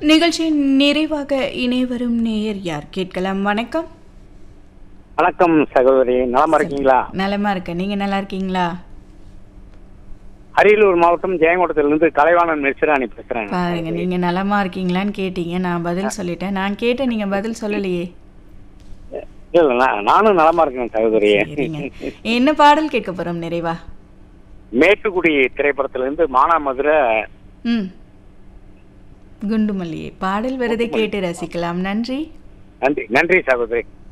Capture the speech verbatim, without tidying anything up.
நிகழ்ச்சியின் நிறைவாக இணைவரும் நேயர் யார் கேட்கலாம். வணக்கம். வணக்கம் சகோதரி, நலமா இருக்கீங்களா? நலமா இருக்கேன், நீங்க நல்லா இருக்கீங்களா? அரியலூர் மாவட்டம் ஜெயங்கோட்டத்திலிருந்து கலைவாணன் மிஸ்ராணி பேசுறேன். பாருங்க, நீங்க நலமா இருக்கீங்களான்னு கேட்டீங்க, நான் பதில் சொல்லிட்டேன். நான் கேட்ட நீங்க பதில் சொல்லலையே. இல்ல நான் நானும் நலமா இருக்கேன் சகோதரி. சரிங்க. என்ன பாடல் கேட்க போறோம் நிறைவா? மேட்டுக்குடி திரைப்படத்திலிருந்து மானாமதுரை ம் குண்டுமல்லியே பாடல் வருதை கேட்டு ரசிக்கலாம். நன்றி. நன்றி நன்றி சகோதரி.